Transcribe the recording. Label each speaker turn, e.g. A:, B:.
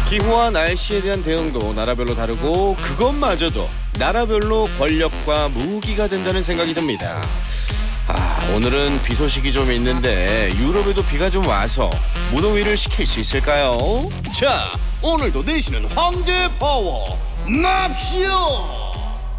A: 기후와 날씨에 대한 대응도 나라별로 다르고 그것마저도 나라별로 권력과 무기가 된다는 생각이 듭니다. 오늘은 비 소식이 좀 있는데 유럽에도 비가 좀 와서 무더위를 식힐 수 있을까요? 자, 오늘도 내시는 황제 파워 납시오!